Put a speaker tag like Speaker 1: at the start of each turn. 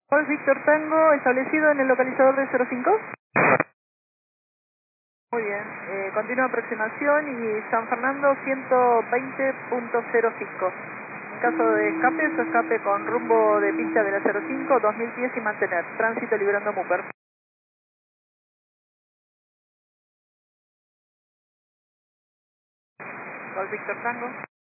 Speaker 1: Golf Victor Tango, establecido en el localizador de 05. Muy bien, continua aproximación y San Fernando 120.05. En caso de escape, su escape con rumbo de pista de la 05, 2000 pies y mantener. Tránsito liberando Mupper. Golf Victor Tango.